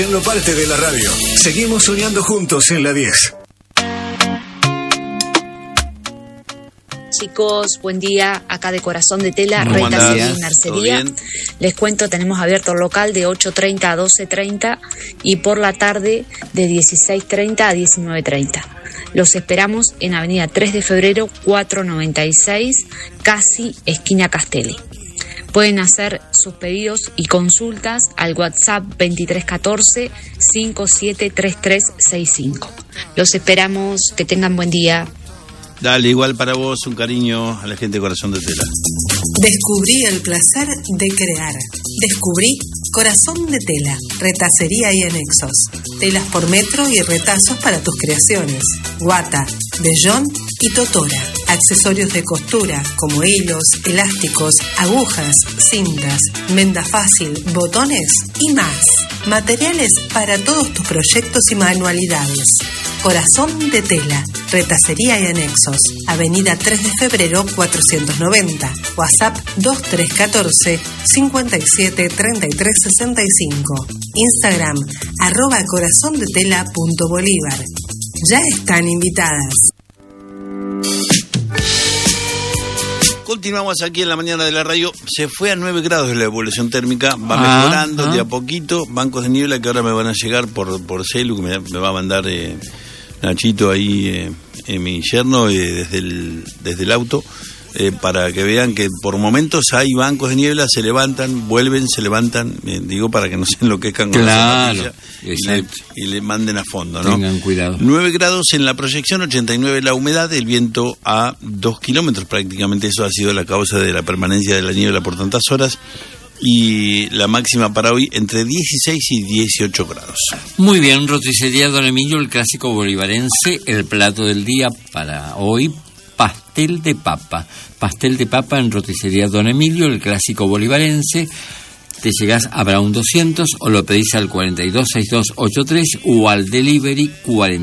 Siendo parte de la radio. Seguimos soñando juntos en la 10. Chicos, buen día, acá de Corazón de Tela, Retacería y Mercería. Les cuento, tenemos abierto el local de 8:30 a 12:30 y por la tarde de 16:30 a 19:30. Los esperamos en Avenida 3 de Febrero 496, casi esquina Castelli. Pueden hacer sus pedidos y consultas al WhatsApp 2314 573365. Los esperamos, que tengan buen día. Dale, igual para vos, un cariño a la gente de Corazón de Tela. Descubrí el placer de crear. Descubrí Corazón de Tela, retacería y anexos. Telas por metro y retazos para tus creaciones. Guata, vellón y totora. Accesorios de costura como hilos, elásticos, agujas, cintas, menda fácil, botones y más. Materiales para todos tus proyectos y manualidades. Corazón de Tela, retacería y anexos. Avenida 3 de Febrero 490. WhatsApp 2314 573365. Instagram @corazondetela.bolívar. Ya están invitadas. Continuamos aquí en la mañana de la radio. Se fue a 9 grados la evolución térmica, va mejorando de a poquito. Bancos de niebla que ahora me van a llegar por celu, que me va a mandar Nachito ahí, mi yerno, desde el auto, para que vean que por momentos hay bancos de niebla, se levantan, vuelven, se levantan, digo, para que no se enloquezcan con la zapatilla y le manden a fondo, ¿no? Tengan cuidado. 9 grados en la proyección, 89 la humedad, el viento a 2 kilómetros prácticamente. Eso ha sido la causa de la permanencia de la niebla por tantas horas. Y la máxima para hoy entre 16 y 18 grados. Muy bien, roticería Don Emilio, el clásico bolivarense. El plato del día para hoy, pastel de papa. Pastel de papa en roticería Don Emilio, el clásico bolivarense. Te llegás a Brown 200 o lo pedís al 426283 o al delivery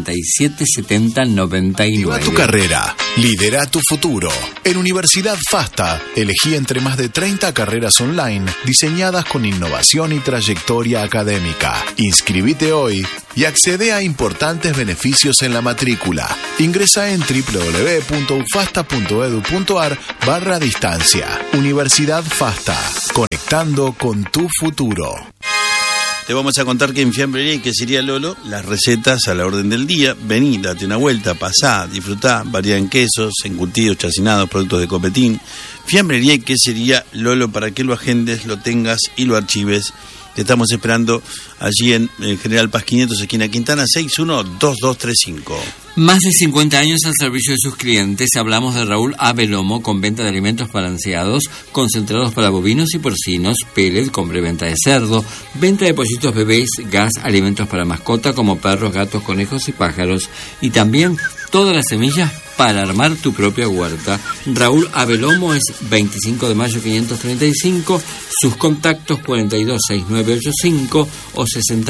477099. Viva tu carrera, lidera tu futuro. En Universidad FASTA, elegí entre más de 30 carreras online diseñadas con innovación y trayectoria académica. Inscribite hoy y accede a importantes beneficios en la matrícula. Ingresa en www.ufasta.edu.ar/distancia. Universidad FASTA, conectando con tu futuro. Te vamos a contar que en Fiambrería y Quesería Lolo, las recetas a la orden del día. Vení, date una vuelta, pasá, disfrutá, variedad en quesos, encurtidos, chacinados, productos de Copetín. Fiambrería y Quesería Lolo, para que lo agendes, lo tengas y lo archives. Te estamos esperando allí en General Paz 500, esquina Quintana, 612235. Más de 50 años al servicio de sus clientes. Hablamos de Raúl A. Belomo, con venta de alimentos balanceados, concentrados para bovinos y porcinos, pellet con preventa de cerdo, venta de pollitos bebés, gas, alimentos para mascota como perros, gatos, conejos y pájaros, y también todas las semillas para armar tu propia huerta. Raúl A. Belomo es 25 de mayo 535, sus contactos 426985 o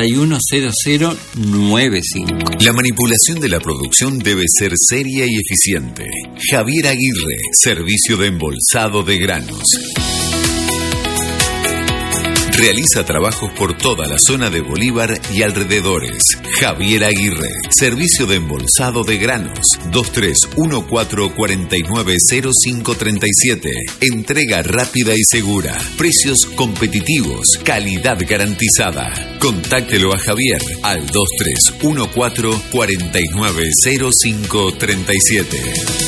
610095. La manipulación de la producción debe ser seria y eficiente. Javier Aguirre, servicio de embolsado de granos. Realiza trabajos por toda la zona de Bolívar y alrededores. Javier Aguirre, servicio de embolsado de granos. 2314490537. Entrega rápida y segura. Precios competitivos. Calidad garantizada. Contáctelo a Javier al 2314490537.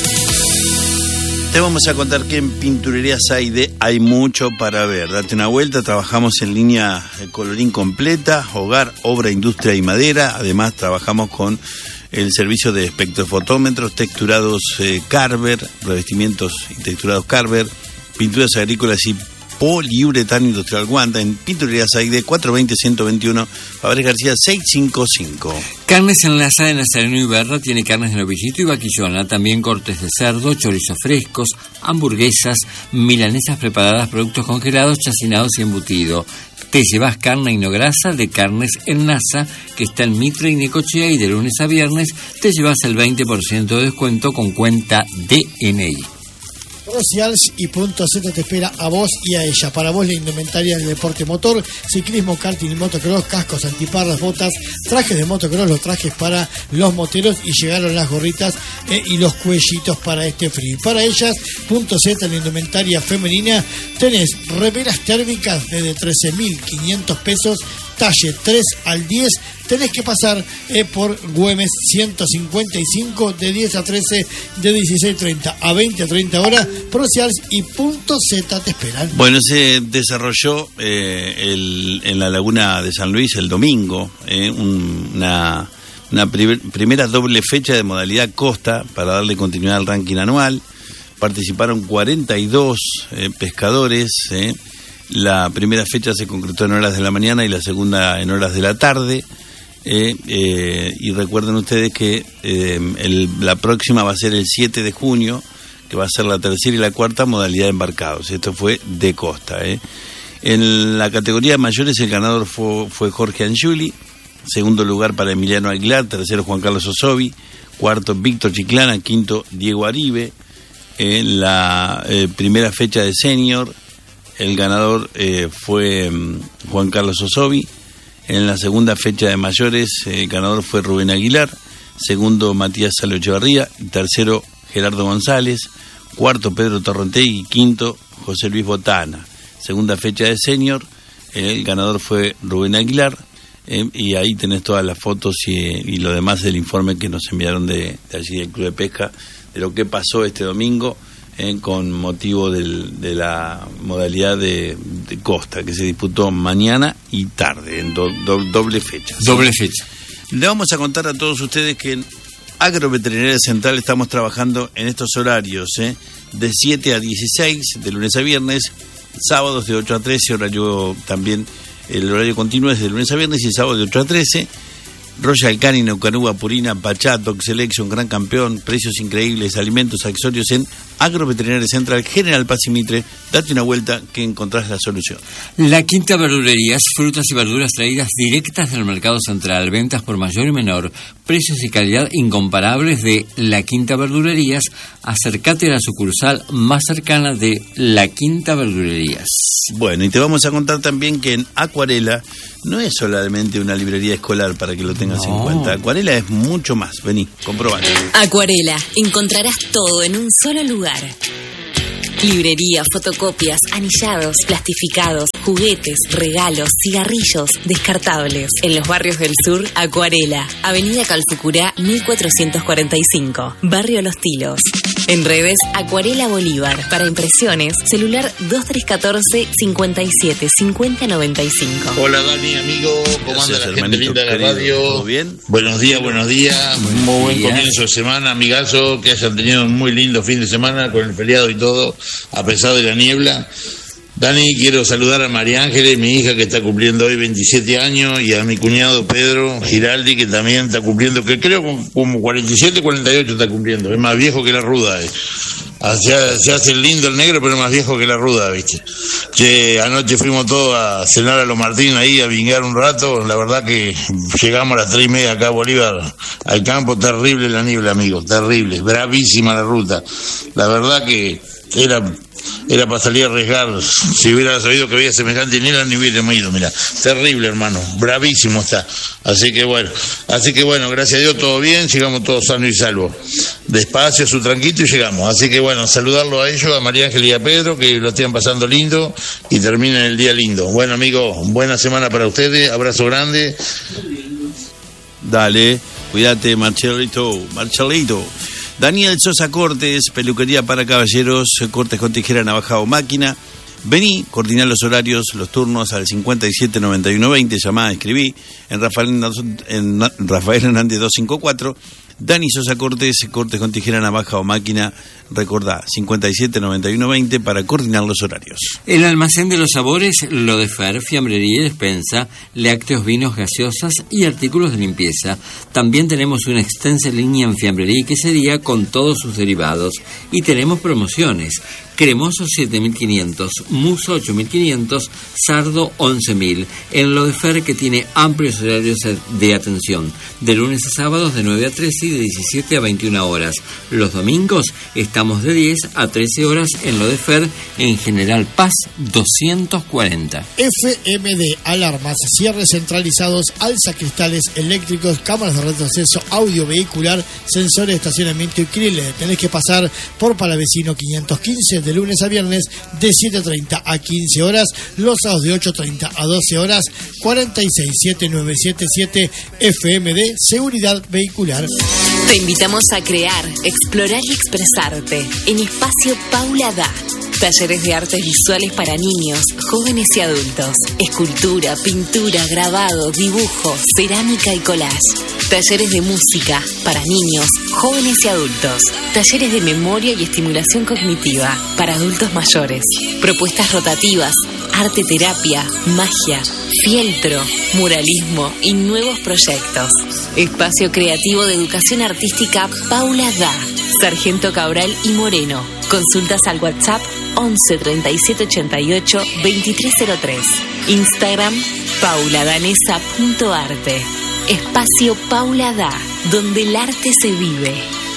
Te vamos a contar que en Pinturería Saide hay mucho para ver. Date una vuelta, trabajamos en línea colorín completa, hogar, obra, industria y madera. Además trabajamos con el servicio de espectrofotómetros, texturados Carver, revestimientos y texturados Carver, pinturas agrícolas y poliuretano industrial Guanta. En Pinturería Saide, 420-121, Fabrés García 655. Carnes Enlazada en Nazareno y Berra tiene carnes de novillito y vaquillona, también cortes de cerdo, chorizos frescos, hamburguesas, milanesas preparadas, productos congelados, chacinados y embutido. Te llevas carne y no grasa de Carnes Enlaza, que está en Mitre y Necochea, y de lunes a viernes te llevas el 20% de descuento con cuenta DNI. Rocials y Punto Z te espera a vos y a ella. Para vos la indumentaria del deporte motor, ciclismo, karting y motocross, cascos, antiparras, botas, trajes de motocross, los trajes para los moteros y llegaron las gorritas y los cuellitos para este frío. Para ellas, Punto Z, la indumentaria femenina, tenés remeras térmicas desde 13.500 pesos, talle 3 al 10. Tenés que pasar por Güemes 155 de 10 a 13, de 16:30 a 20 a 30 horas. Procials y Punto Z te esperan. Bueno, se desarrolló en la Laguna de San Luis el domingo una primera doble fecha de modalidad costa para darle continuidad al ranking anual. Participaron 42 pescadores. La primera fecha se concretó en horas de la mañana y la segunda en horas de la tarde. Y recuerden ustedes que la próxima va a ser el 7 de junio, que va a ser la tercera y la cuarta modalidad de embarcados. Esto fue de costa. En la categoría de mayores el ganador fue Jorge Angiuli, segundo lugar para Emiliano Aguilar, tercero Juan Carlos Osovi, cuarto Víctor Chiclana, quinto Diego Aribe. En la primera fecha de senior el ganador fue Juan Carlos Osovi. En la segunda fecha de mayores, el ganador fue Rubén Aguilar, segundo Matías Salo Echevarría, tercero Gerardo González, cuarto Pedro Torrontegui, quinto José Luis Botana. Segunda fecha de senior, el ganador fue Rubén Aguilar, y ahí tenés todas las fotos y lo demás del informe que nos enviaron de allí del Club de Pesca, de lo que pasó este domingo, con motivo de la modalidad de costa que se disputó mañana y tarde en doble fecha. Doble fecha. Le vamos a contar a todos ustedes que en Agroveterinaria Central estamos trabajando en estos horarios, de 7 a 16, de lunes a viernes, sábados de 8 a 13, horario también, el horario continuo es de lunes a viernes y sábado de 8 a 13. Royal Canin, Neuquén, Purina, Pachá, Dog Selection, Gran Campeón, precios increíbles, alimentos, accesorios en Agroveterinaria Central, General Paz y Mitre. Date una vuelta que encontrás la solución. La Quinta Verdulerías, frutas y verduras traídas directas del mercado central, ventas por mayor y menor, precios y calidad incomparables de La Quinta Verdulerías. Acércate a la sucursal más cercana de La Quinta Verdulerías. Bueno, y te vamos a contar también que en Acuarela no es solamente una librería escolar, para que lo tengas en cuenta. Acuarela es mucho más. Vení, comprobalo. Acuarela, encontrarás todo en un solo lugar. Librería, fotocopias, anillados, plastificados, juguetes, regalos, cigarrillos, descartables. En los barrios del sur, Acuarela, Avenida Calfucurá 1445, Barrio Los Tilos. En redes, Acuarela Bolívar. Para impresiones, celular 2314-575095. Hola Dani, amigo, ¿cómo anda la gente linda de la radio? ¿Todo bien? Buenos días. Muy buen comienzo de semana, amigazo, que hayan tenido un muy lindo fin de semana con el feriado y todo, a pesar de la niebla. Dani, quiero saludar a María Ángeles, mi hija, que está cumpliendo hoy 27 años, y a mi cuñado Pedro Giraldi, que también está cumpliendo, que creo como 47, 48 está cumpliendo. Es más viejo que la ruda. Se hace lindo el negro, pero es más viejo que la ruda, ¿viste? Che, anoche fuimos todos a cenar a Los Martín ahí, a vingar un rato. La verdad que llegamos a las 3:30 acá a Bolívar, al campo. Terrible la niebla, amigo, terrible. Bravísima la ruta. La verdad que era para salir a arriesgar. Si hubiera sabido que había semejante niebla, ni hubiéramos ido. Mira, terrible, hermano, bravísimo está. Así que bueno, gracias a Dios todo bien, llegamos todos sanos y salvos. Despacio, su tranquilo, y llegamos. Así que bueno, saludarlo a ellos, a María Ángel y a Pedro, que lo estén pasando lindo y terminen el día lindo. Bueno, amigos, buena semana para ustedes, abrazo grande. Dale, cuídate, Marcelito. Daniel Sosa Cortes, peluquería para caballeros, cortes con tijera, navaja o máquina. Vení, coordiná los horarios, los turnos al 579120, llamá, escribí, en Rafael Hernández 254. Dani Sosa Cortes, cortes con tijera, navaja o máquina, recordá, 579120 para coordinar los horarios. El almacén de los sabores, lo de Fer, fiambrería y despensa, lácteos, vinos, gaseosas y artículos de limpieza. También tenemos una extensa línea en fiambrería y quesería con todos sus derivados. Y tenemos promociones. Cremoso 7.500, Muso 8.500, Sardo 11.000. En Lodefer, que tiene amplios horarios de atención, de lunes a sábados de 9 a 13 y de 17 a 21 horas. Los domingos estamos de 10 a 13 horas en Lodefer, en General Paz 240. FMD, alarmas, cierres centralizados, alzacristales eléctricos, cámaras de retroceso, audio vehicular, sensores de estacionamiento y criles. Tenés que pasar por Palavecino 515 de lunes a viernes de 7:30 a 15 horas, los sábados de 8:30 a 12 horas, 467977 FMD, seguridad vehicular. Te invitamos a crear, explorar y expresarte en Espacio Paula Da. Talleres de artes visuales para niños, jóvenes y adultos. Escultura, pintura, grabado, dibujo, cerámica y collage. Talleres de música para niños, jóvenes y adultos. Talleres de memoria y estimulación cognitiva para adultos mayores. Propuestas rotativas, arte terapia, magia, fieltro, muralismo y nuevos proyectos. Espacio creativo de educación artística Paula Da. Sargento Cabral y Moreno. Consultas al WhatsApp 11 37 88 2303. Instagram pauladanesa.arte. Espacio Paula Da, donde el arte se vive.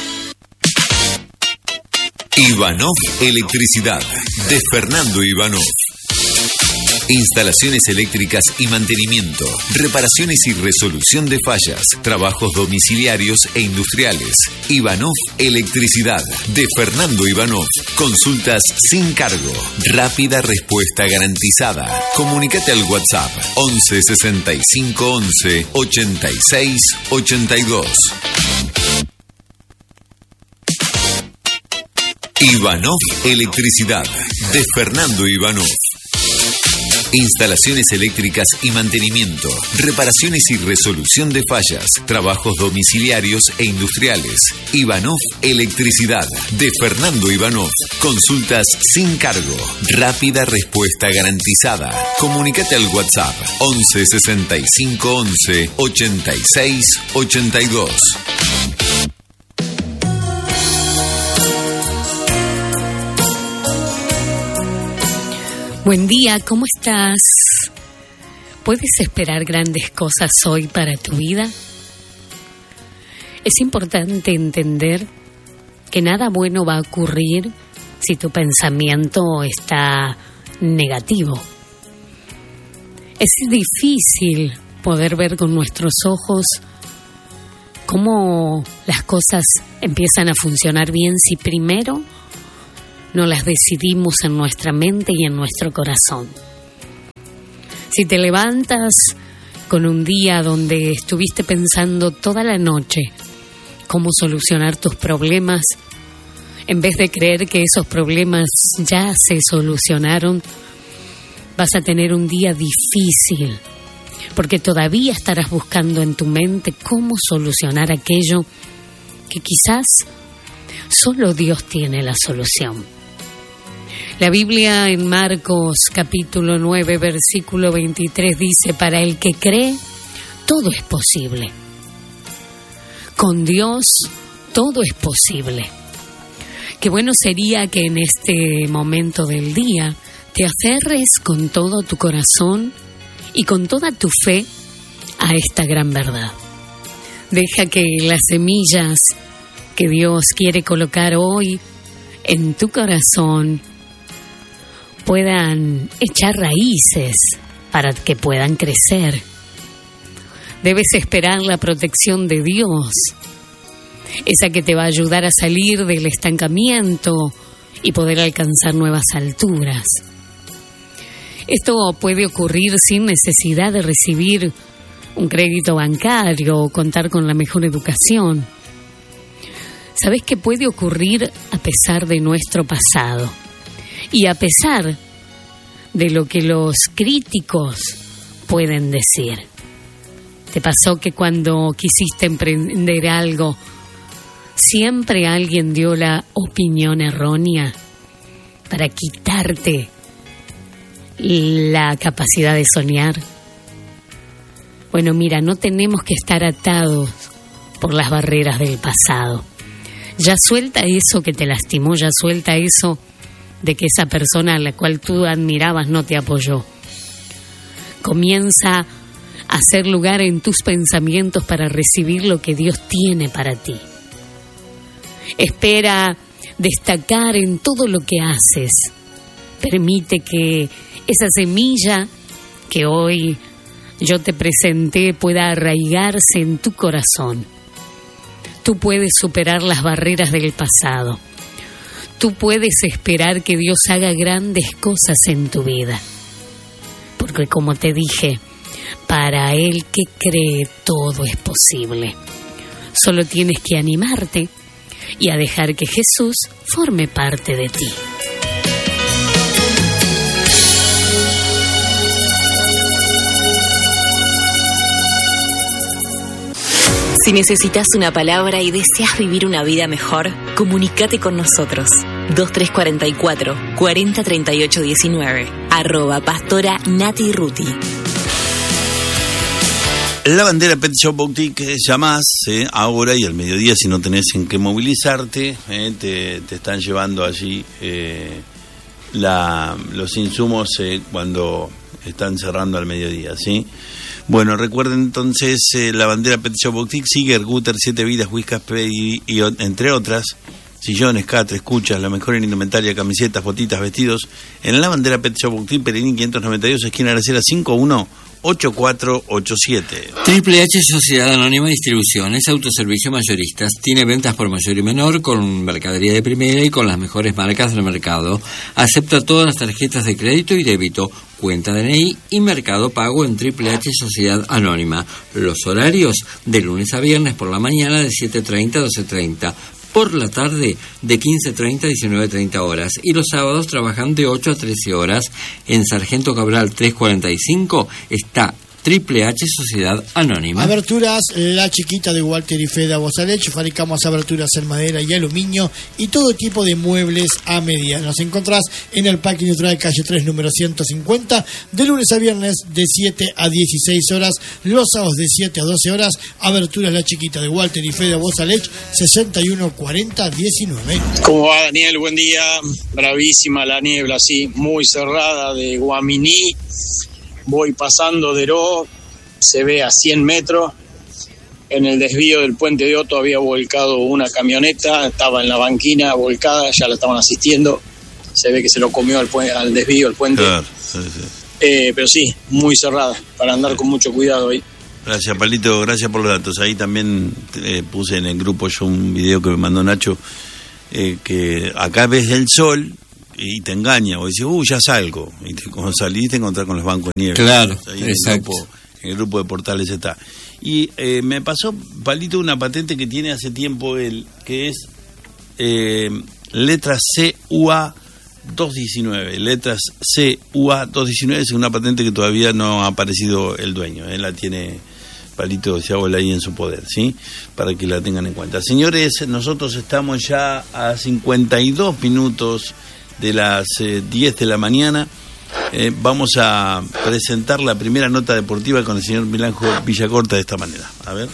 Ivanov Electricidad, de Fernando Ivanov. Instalaciones eléctricas y mantenimiento, reparaciones y resolución de fallas, trabajos domiciliarios e industriales. Ivanov Electricidad, de Fernando Ivanov. Consultas sin cargo, rápida respuesta garantizada. Comunícate al WhatsApp 11 65 11 86 82. Ivanov Electricidad, de Fernando Ivanov. Instalaciones eléctricas y mantenimiento, reparaciones y resolución de fallas, trabajos domiciliarios e industriales. Ivanov Electricidad, de Fernando Ivanov. Consultas sin cargo, rápida respuesta garantizada. Comunícate al WhatsApp 11 65 11 86 82. Buen día, ¿cómo estás? ¿Puedes esperar grandes cosas hoy para tu vida? Es importante entender que nada bueno va a ocurrir si tu pensamiento está negativo. Es difícil poder ver con nuestros ojos cómo las cosas empiezan a funcionar bien si primero no las decidimos en nuestra mente y en nuestro corazón. Si te levantas con un día donde estuviste pensando toda la noche cómo solucionar tus problemas, en vez de creer que esos problemas ya se solucionaron, vas a tener un día difícil, porque todavía estarás buscando en tu mente cómo solucionar aquello que quizás solo Dios tiene la solución. La Biblia en Marcos capítulo 9 versículo 23 dice: para el que cree, todo es posible. Con Dios todo es posible. Qué bueno sería que en este momento del día te aferres con todo tu corazón y con toda tu fe a esta gran verdad. Deja que las semillas que Dios quiere colocar hoy en tu corazón puedan echar raíces para que puedan crecer. Debes esperar la protección de Dios, esa que te va a ayudar a salir del estancamiento y poder alcanzar nuevas alturas. Esto puede ocurrir sin necesidad de recibir un crédito bancario o contar con la mejor educación. ¿Sabes qué puede ocurrir a pesar de nuestro pasado? Y a pesar de lo que los críticos pueden decir. ¿Te pasó que cuando quisiste emprender algo, siempre alguien dio la opinión errónea para quitarte la capacidad de soñar? Bueno, mira, no tenemos que estar atados por las barreras del pasado. Ya suelta eso que te lastimó, ya suelta eso de que esa persona a la cual tú admirabas no te apoyó. Comienza a hacer lugar en tus pensamientos para recibir lo que Dios tiene para ti. Espera destacar en todo lo que haces. Permite que esa semilla que hoy yo te presenté pueda arraigarse en tu corazón. Tú puedes superar las barreras del pasado. Tú puedes esperar que Dios haga grandes cosas en tu vida. Porque como te dije, para el que cree todo es posible. Solo tienes que animarte y a dejar que Jesús forme parte de ti. Si necesitas una palabra y deseas vivir una vida mejor, comunícate con nosotros. 2344 403819 @pastora Nati Ruti. La Bandera Pet Shop Boutique, llamás ahora y al mediodía, si no tenés en qué movilizarte, te están llevando allí los insumos cuando están cerrando al mediodía, ¿sí? Bueno, recuerden entonces, la Bandera Pet Shop Boutique, Siger, Gutter, 7 Vidas, Whiskas y entre otras, sillones, catres, escuchas, la mejor en indumentaria, camisetas, botitas, vestidos, en la Bandera Pet Shop Boutique, Perini 592, esquina Aracela 518487. Triple H Sociedad Anónima Distribuciones, autoservicio mayoristas, tiene ventas por mayor y menor, con mercadería de primera y con las mejores marcas del mercado. Acepta todas las tarjetas de crédito y débito, cuenta DNI y Mercado Pago en Triple H Sociedad Anónima. Los horarios de lunes a viernes por la mañana de 7:30 a 12:30. Por la tarde de 15:30 a 19:30 horas. Y los sábados trabajan de 8 a 13 horas. En Sargento Cabral 345 está Triple H Sociedad Anónima. Aberturas La Chiquita de Walter y Feda Bozalech. Fabricamos aberturas en madera y aluminio y todo tipo de muebles a medida. Nos encontrás en el Parque Neutral, calle 3, número 150, de lunes a viernes de 7 a 16 horas, los sábados de 7 a 12 horas. Aberturas La Chiquita de Walter y Feda Bozalech, 614019. ¿Cómo va, Daniel? Buen día. Bravísima la niebla, sí, muy cerrada de Guaminí. Voy pasando Deró, se ve a 100 metros. En el desvío del puente de Otto había volcado una camioneta, estaba en la banquina volcada, ya la estaban asistiendo. Se ve que se lo comió al desvío, el puente. Claro, sí. Pero sí, muy cerrada, para andar con mucho cuidado ahí. Gracias, Palito, gracias por los datos. Ahí también puse en el grupo yo un video que me mandó Nacho, que acá ves el sol y te engaña, o dices, ya salgo, y cuando salís te encontrás con los bancos de nieve. Claro, ahí exacto. En el grupo de Portales está. Y me pasó, Palito, una patente que tiene hace tiempo él, que es letras CUA 219. Letras CUA 219 es una patente que todavía no ha aparecido el dueño. Él la tiene, Palito Ciabola, ahí en su poder, ¿sí? Para que la tengan en cuenta. Señores, nosotros estamos ya a 52 minutos de las 10 de la mañana. Vamos a presentar la primera nota deportiva con el señor Milanjo Villacorta de esta manera. A ver.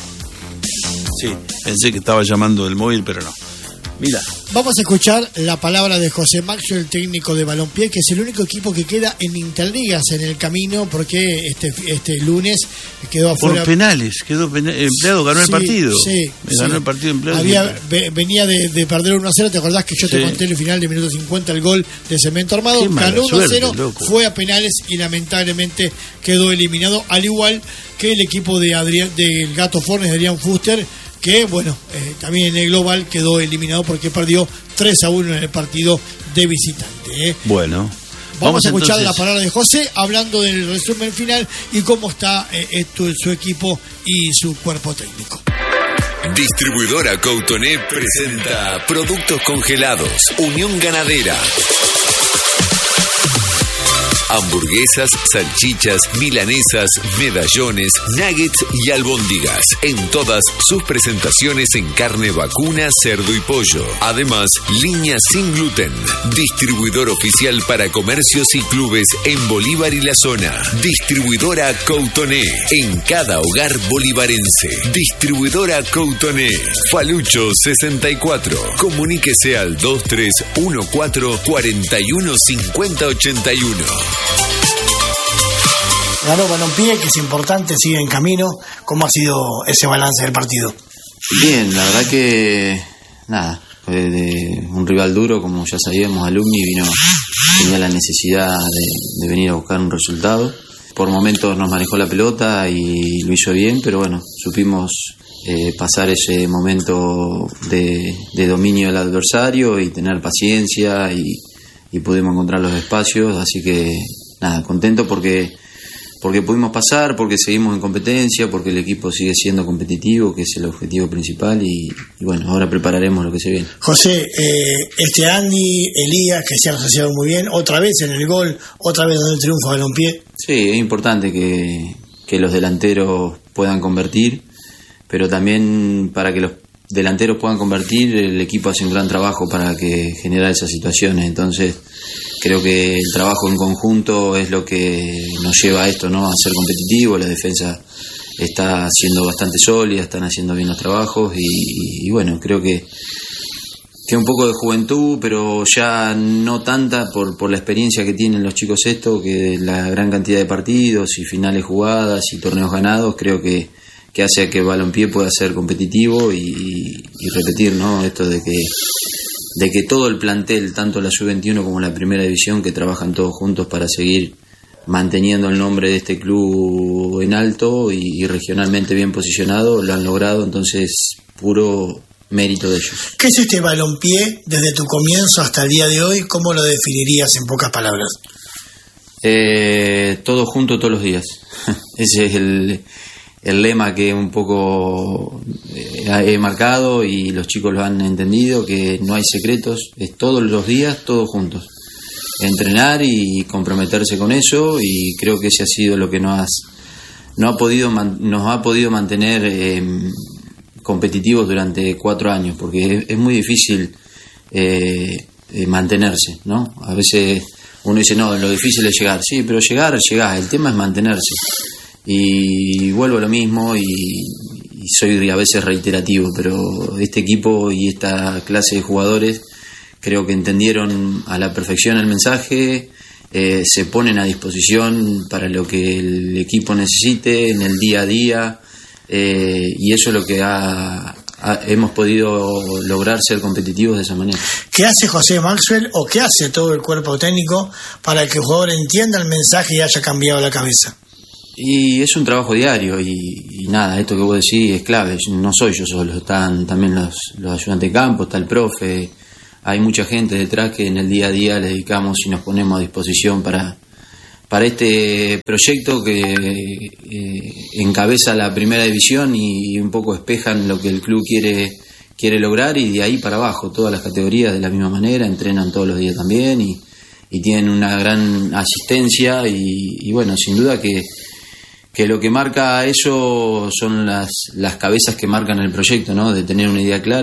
Sí, pensé que estaba llamando el móvil, pero no. Mira. Vamos a escuchar la palabra de José Maxio, el técnico de Balompié, que es el único equipo que queda en Interligas en el camino, porque este lunes quedó afuera. Por penales, Empleado ganó el partido. Sí, ganó el partido Empleado. Venía de perder 1-0, ¿te acordás que yo te conté en el final de minuto 50 el gol de Cemento Armado? Ganó 1-0, fue a penales y lamentablemente quedó eliminado, al igual que el equipo del Gato Fornes, de Adrián Fuster, que bueno, también en el global quedó eliminado porque perdió 3-1 en el partido de visitante. Bueno, vamos a escuchar la palabra de José hablando del resumen final y cómo está su equipo y su cuerpo técnico. Distribuidora Coutoné presenta Productos Congelados, Unión Ganadera. hamburguesas, salchichas, milanesas, medallones, nuggets y albóndigas. En todas sus presentaciones en carne vacuna, cerdo y pollo. Además, línea sin gluten. Distribuidor oficial para comercios y clubes en Bolívar y la zona. Distribuidora Coutoné. En cada hogar bolivarense. Distribuidora Coutoné. Falucho 64. Comuníquese al 2314 41 50 81. Ganó Balompié, que es importante, sigue en camino. ¿Cómo ha sido ese balance del partido? Bien, la verdad que nada, de un rival duro, como ya sabíamos, Alumni tenía la necesidad de venir a buscar un resultado. Por momentos nos manejó la pelota y lo hizo bien, pero bueno, supimos pasar ese momento de dominio del adversario y tener paciencia y pudimos encontrar los espacios, así que nada, contento porque pudimos pasar, porque seguimos en competencia, porque el equipo sigue siendo competitivo, que es el objetivo principal, y bueno, ahora prepararemos lo que se viene. José, Andy, Elías, que se han asociado muy bien, otra vez en el gol, otra vez dando el triunfo a Balompié. Sí, es importante que los delanteros puedan convertir, pero también para que los delanteros puedan convertir, el equipo hace un gran trabajo para que generar esas situaciones. Entonces creo que el trabajo en conjunto es lo que nos lleva a esto, ¿no? A ser competitivo. La defensa está siendo bastante sólida, están haciendo bien los trabajos y bueno, creo que un poco de juventud, pero ya no tanta por la experiencia que tienen los chicos que la gran cantidad de partidos y finales jugadas y torneos ganados, creo que hace que Balompié pueda ser competitivo y repetir, ¿no? Esto de que todo el plantel, tanto la Sub-21 como la Primera División, que trabajan todos juntos para seguir manteniendo el nombre de este club en alto y regionalmente bien posicionado, lo han logrado, entonces puro mérito de ellos. ¿Qué es este Balompié desde tu comienzo hasta el día de hoy? ¿Cómo lo definirías en pocas palabras? Todo junto todos los días. Ese es el lema que un poco he marcado y los chicos lo han entendido, que no hay secretos, es todos los días, todos juntos. Entrenar y comprometerse con eso, y creo que ese ha sido lo que nos ha podido mantener competitivos durante 4 años, porque es muy difícil mantenerse, ¿no? A veces uno dice, no, lo difícil es llegar, sí, pero llegás, el tema es mantenerse. Y vuelvo a lo mismo y soy a veces reiterativo, pero este equipo y esta clase de jugadores creo que entendieron a la perfección el mensaje, se ponen a disposición para lo que el equipo necesite en el día a día, y eso es lo que hemos podido lograr, ser competitivos de esa manera. ¿Qué hace José Maxwell o qué hace todo el cuerpo técnico para que el jugador entienda el mensaje y haya cambiado la cabeza? Y es un trabajo diario y nada, esto que vos decís es clave. No soy yo solo, están también los ayudantes de campo, está el profe, hay mucha gente detrás que en el día a día le dedicamos y nos ponemos a disposición para este proyecto que encabeza la Primera División y un poco espejan lo que el club quiere lograr, y de ahí para abajo todas las categorías de la misma manera, entrenan todos los días también y tienen una gran asistencia y bueno, sin duda que lo que marca eso son las cabezas que marcan el proyecto, ¿no? De tener una idea clara.